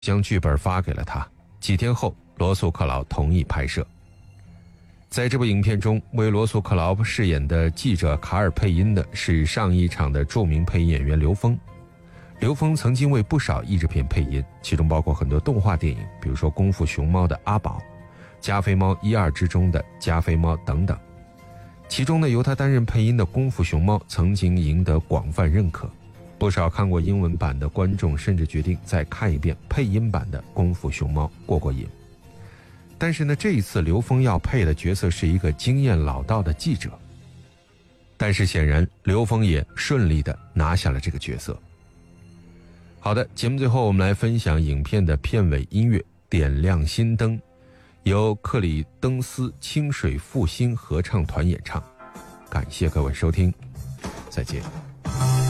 将剧本发给了他。几天后，罗素克劳同意拍摄。在这部影片中，为罗素克劳饰演的记者卡尔配音的是上一场的著名配音演员刘峰。刘峰曾经为不少译制片配音，其中包括很多动画电影，比如说《功夫熊猫》的阿宝，《加菲猫1、2》之中的加菲猫等等。其中呢，由他担任配音的《功夫熊猫》曾经赢得广泛认可，不少看过英文版的观众甚至决定再看一遍配音版的《功夫熊猫》过瘾。但是呢，这一次刘峰要配的角色是一个经验老道的记者，但是显然刘峰也顺利地拿下了这个角色。好的，节目最后我们来分享影片的片尾音乐《点亮心灯》，由克里登斯清水复兴合唱团演唱。感谢各位收听，再见。